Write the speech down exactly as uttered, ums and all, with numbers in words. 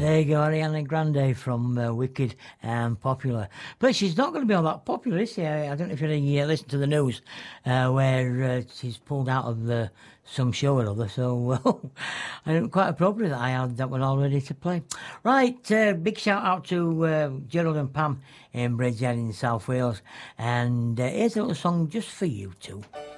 There you go, Ariana Grande from uh, Wicked and Popular. But she's not going to be all that popular, is she? I, I don't know if you uh, listen to the news uh, where uh, she's pulled out of uh, some show or other. So, well, I think quite appropriate that I had that one all ready to play. Right, uh, big shout out to uh, Gerald and Pam in Bridgehead in South Wales. And uh, here's a little song just for you two.